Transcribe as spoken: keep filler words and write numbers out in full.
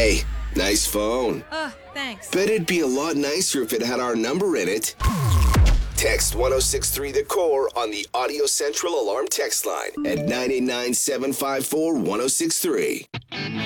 Hey, nice phone. Uh, thanks. Bet it'd be a lot nicer if it had our number in it. Text one oh six three The Core on the Audio Central Alarm text line at nine eight nine, seven five four, one oh six three.